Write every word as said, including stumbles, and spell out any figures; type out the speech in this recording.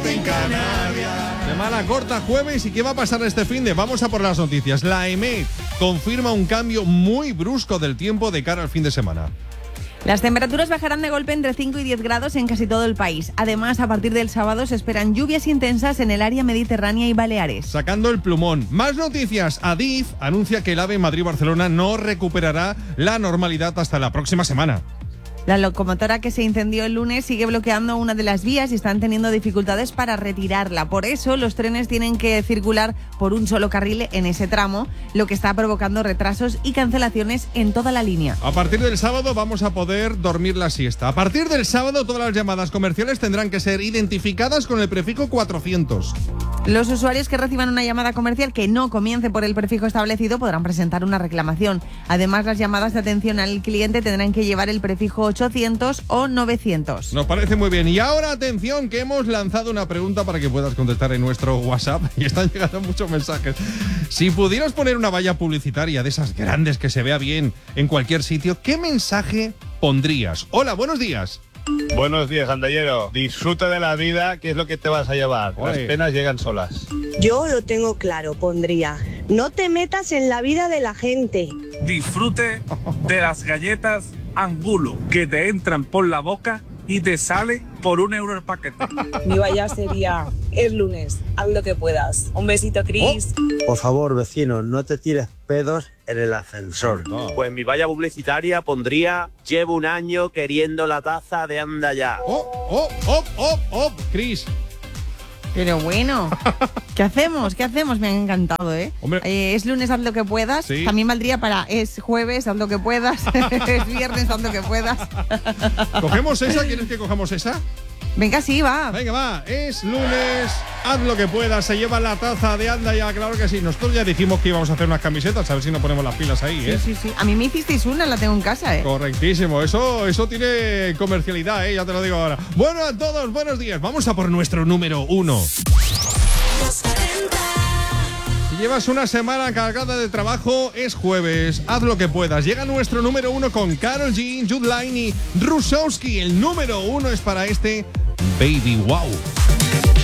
Cope en Canarias. Semana corta, jueves. ¿Y qué va a pasar este fin de? Vamos a por las noticias. La E M E D confirma un cambio muy brusco del tiempo de cara al fin de semana. Las temperaturas bajarán de golpe entre cinco y diez grados en casi todo el país. Además, a partir del sábado se esperan lluvias intensas en el área mediterránea y Baleares. Sacando el plumón. Más noticias. Adif anuncia que el AVE Madrid-Barcelona no recuperará la normalidad hasta la próxima semana. La locomotora que se incendió el lunes sigue bloqueando una de las vías y están teniendo dificultades para retirarla. Por eso, los trenes tienen que circular por un solo carril en ese tramo, lo que está provocando retrasos y cancelaciones en toda la línea. A partir del sábado vamos a poder dormir la siesta. A partir del sábado, todas las llamadas comerciales tendrán que ser identificadas con el prefijo cuatrocientos. Los usuarios que reciban una llamada comercial que no comience por el prefijo establecido podrán presentar una reclamación. Además, las llamadas de atención al cliente tendrán que llevar el prefijo ochocientos o novecientos. Nos parece muy bien. Y ahora, atención, que hemos lanzado una pregunta para que puedas contestar en nuestro WhatsApp. Y están llegando muchos mensajes. Si pudieras poner una valla publicitaria de esas grandes que se vea bien en cualquier sitio, ¿qué mensaje pondrías? Hola, buenos días. Buenos días, andallero. Disfruta de la vida, que es lo que te vas a llevar. Las Oye. penas llegan solas. Yo lo tengo claro, pondría: no te metas en la vida de la gente. Disfrute de las galletas Angulo, que te entran por la boca y te sale por un euro el paquete. Mi valla sería: es lunes, haz lo que puedas. Un besito, Cris. Oh. Por favor, vecino, no te tires pedos en el ascensor. No. Pues mi valla publicitaria pondría: llevo un año queriendo la taza de Anda Ya. ¡Oh, oh, oh, oh, oh! Cris. Pero bueno, ¿qué hacemos? ¿Qué hacemos? Me ha encantado, ¿eh? Hombre. Eh, es lunes, haz lo que puedas. Sí. También valdría para es jueves, haz lo que puedas. Es viernes, haz lo que puedas. ¿Cogemos esa? ¿Quieres que cojamos esa? Venga, sí, va. Venga, va. Es lunes. Haz lo que puedas. Se lleva la taza de Anda Ya. Claro que sí. Nosotros ya dijimos que íbamos a hacer unas camisetas. A ver si nos ponemos las pilas ahí, ¿eh? Sí, sí, sí. A mí me hicisteis una, la tengo en casa, ¿eh? Correctísimo. Eso, eso tiene comercialidad, ¿eh? Ya te lo digo ahora. Bueno, a todos, buenos días. Vamos a por nuestro número uno. Si llevas una semana cargada de trabajo, es jueves. Haz lo que puedas. Llega nuestro número uno con Karol G, Jude Line y Rusowski. El número uno es para este Baby Wow.